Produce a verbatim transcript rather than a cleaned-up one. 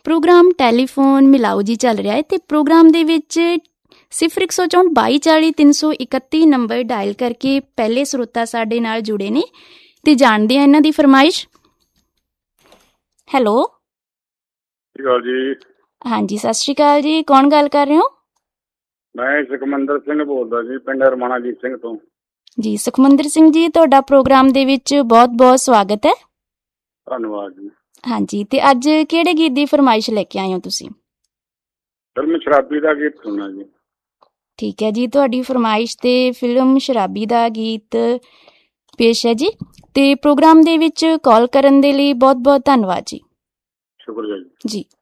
Programme telephone ਮਿਲਾਓ ਜੀ ਚੱਲ ਰਿਹਾ ਹੈ ਅਤੇ ਪ੍ਰੋਗਰਾਮ ਦੇ ਵਿੱਚ ਸਿਫਰ ਇੱਕ ਸੌ ਚੌਂਹਠ ਬਾਈ ਚਾਲੀ ਤਿੰਨ ਸੌ ਇਕੱਤੀ ਨੰਬਰ ਡਾਇਲ ਕਰਕੇ ਪਹਿਲੇ ਸਰੋਤਾ ਸਾਡੇ ਨਾਲ ਜੁੜੇ ਨੇ ਅਤੇ ਜਾਣਦੇ ਹਾਂ ਇਹਨਾਂ ਦੀ ਫਰਮਾਇਸ਼। ਹੈਲੋ ਜੀ। ਹਾਂਜੀ, ਸਤਿ ਸ਼੍ਰੀ ਅਕਾਲ ਜੀ। ਕੌਣ ਗੱਲ ਕਰ ਰਹੇ ਹੋ? ਮੈਂ ਸੁਖਮੰਦਰ ਸਿੰਘ ਬੋਲਦਾ ਜੀ, ਪਿੰਡ ਰਮਾਣਾਜੀਤ ਸਿੰਘ ਤੋਂ। ਜੀ ਸੁਖਮੰਦਰ ਸਿੰਘ ਜੀ, ਤੁਹਾਡਾ ਪ੍ਰੋਗਰਾਮ ਦੇ ਵਿੱਚ ਬਹੁਤ ਬਹੁਤ ਸਵਾਗਤ ਹੈ। ਧੰਨਵਾਦ ਜੀ। ਹਾਂਜੀ, ਤੇ ਅੱਜ ਕਿਹੜੇ ਗੀਤ ਦੀ ਫਰਮਾਇਸ਼ ਲੈ ਕੇ ਆਏ ਹੋ ਤੁਸੀਂ? ਫਿਲਮ ਸ਼ਰਾਬੀ ਦਾ ਗੀਤ ਸੁਣਨਾ ਜੀ। ਠੀਕ ਹੈ ਜੀ, ਤੁਹਾਡੀ ਫਰਮਾਇਸ਼ ਤੇ ਫਿਲਮ ਸ਼ਰਾਬੀ ਦਾ ਗੀਤ ਪੇਸ਼ ਹੈ ਜੀ। ਤੇ ਪ੍ਰੋਗਰਾਮ ਦੇ ਵਿੱਚ ਕਾਲ ਕਰਨ ਦੇ ਲਈ ਬਹੁਤ ਬਹੁਤ ਧੰਨਵਾਦ ਜੀ। ਸ਼ੁਕਰੀਆ ਜੀ। ਜੀ।